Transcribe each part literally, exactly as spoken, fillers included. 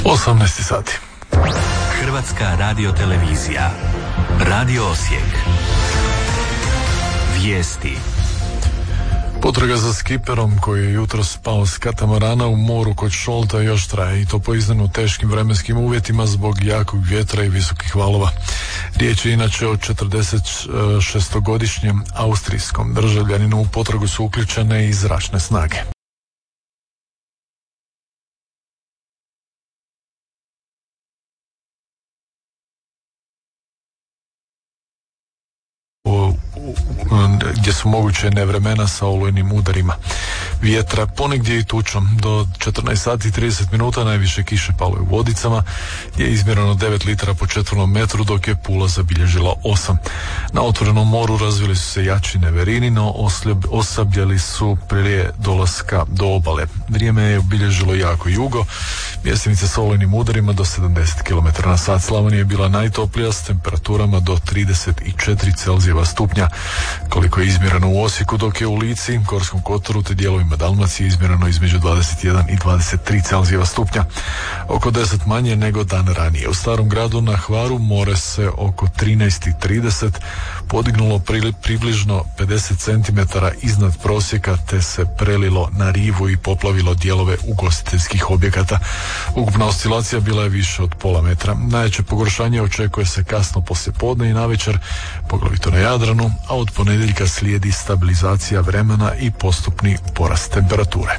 osamnaest sati. Hrvatska radiotelevizija. Radio Osijek. Vijesti. Potraga za skiperom koji je jutros spao s katamarana u moru kod Šolta još traje, i to po iznimno teškim vremenskim uvjetima zbog jakog vjetra i visokih valova. Riječ je inače o četrdeset šestogodišnjem austrijskom državljaninu. U potragu su uključene i zračne snage. Gdje su moguće nevremena sa olujnim udarima vjetra, ponegdje i tučom. Do četrnaest sati i trideset minuta najviše kiše palo je u Vodicama, gdje je izmjereno devet litara po četvrnom metru, dok je Pula zabilježila osam. Na otvorenom moru razvili su se jači neverini, no osabljali su prije dolaska do obale. Vrijeme je obilježilo jako jugo, mjestimice s olujnim udarima do sedamdeset kilometara na sat. Slavonija je bila najtoplija s temperaturama do trideset četiri Celzijeva stupnja, koliko je izmjereno u Osijeku, dok je u Lici, Gorskom kotaru te dijelovima Dalmacije izmjereno između dvadeset jedan i dvadeset tri Celzijeva stupnja, oko deset manje nego dan ranije. U Starom gradu na Hvaru more se oko trinaest i trideset podignulo pri, približno pedeset centimetara iznad prosjeka, te se prelilo na rivu i poplavilo dijelove ugostiteljskih objekata. Ukupna oscilacija bila je više od pola metra. Najveće pogoršanje očekuje se kasno poslijepodne i navečer, poglavito na Jadranu, a od ponedjeljka slijedi stabilizacija vremena i postupni porast temperature.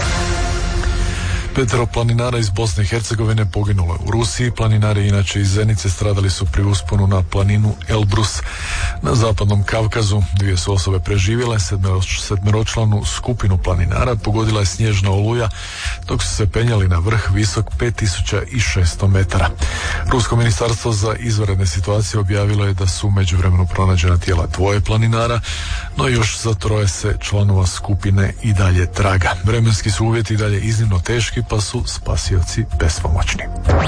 Petero planinara iz Bosne i Hercegovine poginulo je u Rusiji. Planinari inače iz Zenice stradali su pri usponu na planinu Elbrus na zapadnom Kavkazu. Dvije su osobe preživjele, sedmeročlanu skupinu planinara pogodila je snježna oluja dok su se penjali na vrh visok pet tisuća šesto metara. Rusko ministarstvo za izvanredne situacije objavilo je da su u međuvremenu pronađena tijela dvoje planinara, no još za troje se članova skupine i dalje traga. Vremenski su uvjeti i dalje iznimno teški, pa su spasioci bespomoćni.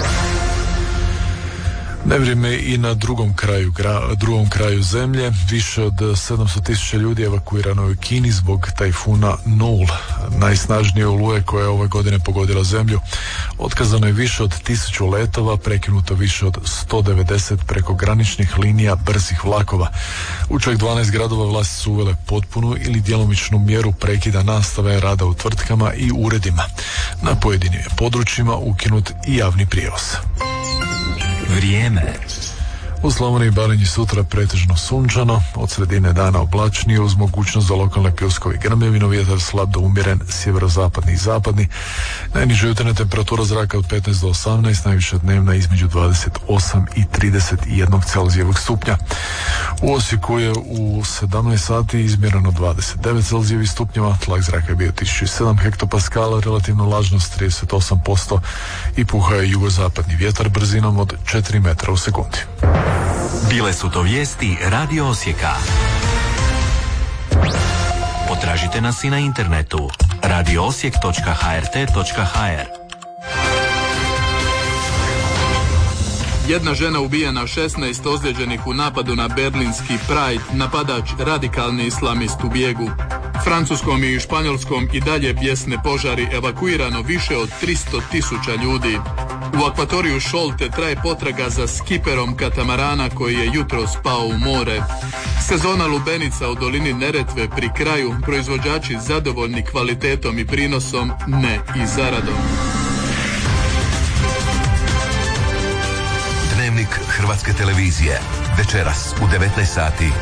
Nevrijeme i na drugom kraju, gra, drugom kraju zemlje. Više od sedamsto tisuća ljudi evakuirano je u Kini zbog tajfuna Noul, najsnažnije oluje koja je ove godine pogodila zemlju. Otkazano je više od tisuću letova, prekinuto više od sto devedeset prekograničnih linija brzih vlakova. U čak dvanaest gradova vlasti su uvele potpunu ili djelomičnu mjeru prekida nastave rada u tvrtkama i uredima. Na pojedinim područjima ukinut i javni prijevoz. Vrijeme. U Slavoniji i Baranji sutra pretežno sunčano, od sredine dana oblačnije uz mogućnost za lokalne pljuskove i grmljavinu, vjetar slab do umjeren sjeverozapadni i zapadni. Najniža jutarnja temperatura zraka od petnaest do osamnaest, najviša dnevna između dvadeset osam i trideset jedan Celzijevog stupnja. U Osijeku je u sedamnaest sati izmjereno dvadeset devet Celzijevih stupnjeva, tlak zraka je bio tisuću sedam hektopaskala, relativna vlažnost trideset osam posto i puha je jugozapadni vjetar brzinom od četiri metra u sekundi. Bile su to vijesti Radio Osijeka. Potražite nas i na internetu radio osijek točka h r t točka h r. Jedna žena ubijena, šesnaest ozlijeđenih u napadu na berlinski Pride, napadač radikalni islamist u bijegu. Francuskom i Španjolskom i dalje bjesne požari, evakuirano više od tristo tisuća ljudi. U akvatoriju Šolte traje potraga za skiperom katamarana koji je jutros spao u more. Sezona lubenica u dolini Neretve pri kraju, proizvođači zadovoljni kvalitetom i prinosom, ne i zaradom. Dnevnik Hrvatske televizije. Večeras u devetnaest sati